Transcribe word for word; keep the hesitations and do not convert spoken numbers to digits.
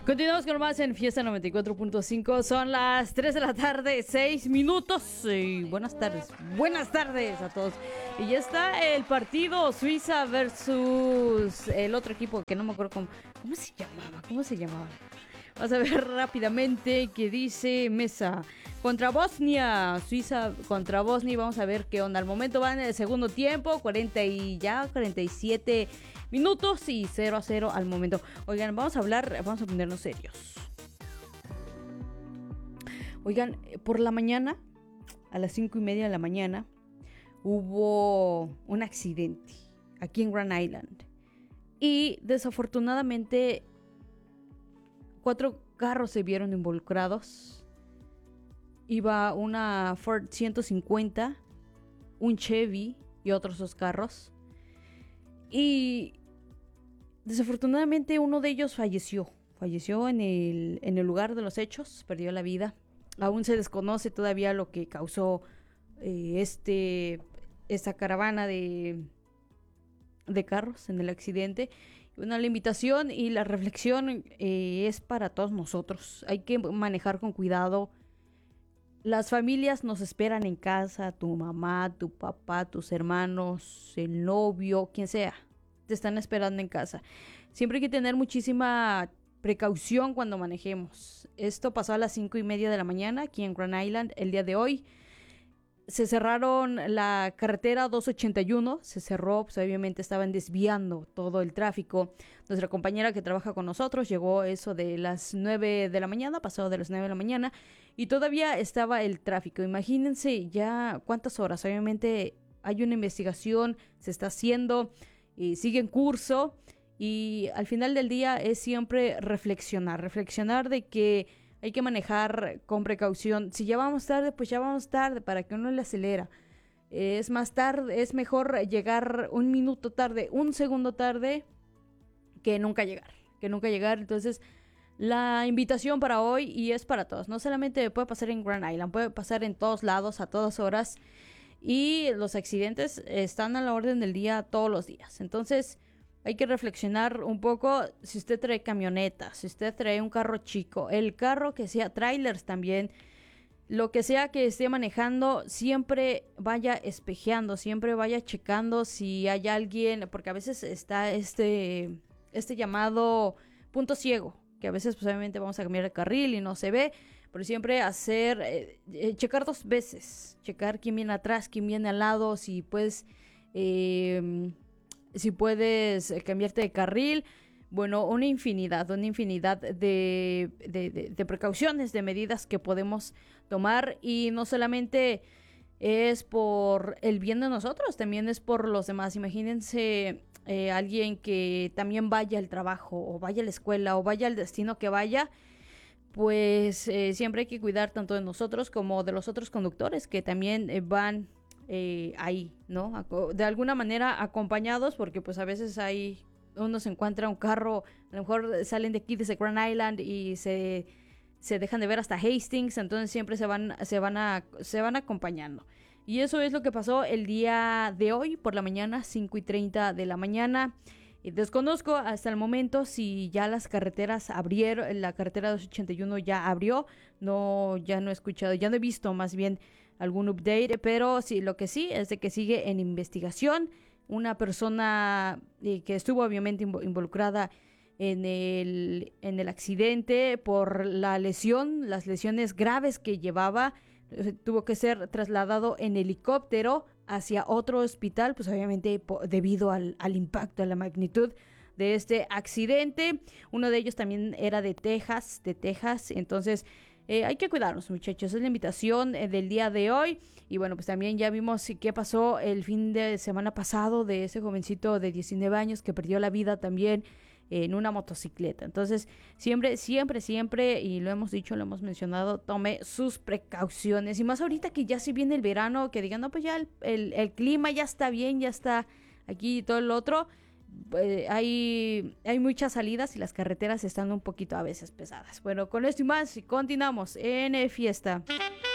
Continuamos con más en Fiesta noventa y cuatro punto cinco. Son las tres de la tarde, seis minutos. Y buenas tardes, buenas tardes a todos. Y ya está el partido Suiza versus el otro equipo que no me acuerdo cómo, cómo se llamaba. ¿Cómo se llamaba? Vamos a ver rápidamente qué dice Mesa. Contra Bosnia, Suiza contra Bosnia. Vamos a ver qué onda. Al momento van en el segundo tiempo, cuarenta y ya, cuarenta y siete minutos y cero a cero al momento. Oigan, vamos a hablar, vamos a ponernos serios. Oigan, por la mañana, a las cinco y media de la mañana, hubo un accidente aquí en Grand Island. Y desafortunadamente, cuatro carros se vieron involucrados. Iba una Ford ciento cincuenta, un Chevy y otros dos carros. Y desafortunadamente uno de ellos falleció. Falleció en el, en el lugar de los hechos, perdió la vida. Aún se desconoce todavía lo que causó eh, este, esta caravana de, de carros en el accidente. Bueno, la invitación y la reflexión eh, es para todos nosotros. Hay que manejar con cuidado. Las familias nos esperan en casa, tu mamá, tu papá, tus hermanos, el novio, quien sea, te están esperando en casa. Siempre hay que tener muchísima precaución cuando manejemos. Esto pasó a las cinco y media de la mañana aquí en Grand Island el día de hoy. Se cerraron la carretera doscientos ochenta y uno, se cerró, pues obviamente estaban desviando todo el tráfico. Nuestra compañera que trabaja con nosotros llegó eso de las nueve de la mañana, pasado de las nueve de la mañana, y todavía estaba el tráfico. Imagínense ya cuántas horas, obviamente hay una investigación, se está haciendo, y sigue en curso, y al final del día es siempre reflexionar, reflexionar de que hay que manejar con precaución. Si ya vamos tarde, pues ya vamos tarde, para que uno le acelera. Es más tarde, es mejor llegar un minuto tarde, un segundo tarde, que nunca llegar, que nunca llegar. Entonces, la invitación para hoy, y es para todos, no solamente puede pasar en Grand Island, puede pasar en todos lados, a todas horas, y los accidentes están a la orden del día todos los días. Entonces, hay que reflexionar un poco. Si usted trae camioneta, si usted trae un carro chico, el carro que sea, trailers también, lo que sea que esté manejando, siempre vaya espejeando, siempre vaya checando si hay alguien, porque a veces está este, este llamado punto ciego, que a veces pues obviamente vamos a cambiar el carril y no se ve, pero siempre hacer, eh, eh, checar dos veces, checar quién viene atrás, quién viene al lado, si puedes... Eh, si puedes cambiarte de carril. Bueno, una infinidad, una infinidad de, de, de, de precauciones, de medidas que podemos tomar, y no solamente es por el bien de nosotros, también es por los demás. Imagínense eh, alguien que también vaya al trabajo, o vaya a la escuela, o vaya al destino que vaya, pues eh, siempre hay que cuidar tanto de nosotros como de los otros conductores que también eh, van Eh, ahí, ¿no? De alguna manera acompañados, porque pues a veces hay, uno se encuentra un carro, a lo mejor salen de aquí desde Grand Island y se, se dejan de ver hasta Hastings, entonces siempre se van, se van a, se van acompañando. Y eso es lo que pasó el día de hoy por la mañana, cinco y treinta de la mañana. Y desconozco hasta el momento si ya las carreteras abrieron, la carretera doscientos ochenta y uno ya abrió. No, ya no he escuchado, ya no he visto más bien algún update, pero sí, lo que sí es de que sigue en investigación. Una persona eh, que estuvo obviamente involucrada en el, en el accidente por la lesión, las lesiones graves que llevaba, tuvo que ser trasladado en helicóptero hacia otro hospital, pues obviamente debido al, al impacto, a la magnitud de este accidente. Uno de ellos también era de Texas, de Texas, entonces eh, hay que cuidarnos, muchachos. Es la invitación eh, del día de hoy. Y bueno, pues también ya vimos qué pasó el fin de semana pasado de ese jovencito de diecinueve años que perdió la vida también en una motocicleta. Entonces, siempre, siempre, siempre, y lo hemos dicho, lo hemos mencionado, tome sus precauciones. Y más ahorita que ya si viene el verano, que digan, no, pues ya el, el, el clima ya está bien, ya está aquí y todo el otro. Eh, hay, hay muchas salidas y las carreteras están un poquito a veces pesadas. Bueno, con esto y más, continuamos en Fiesta.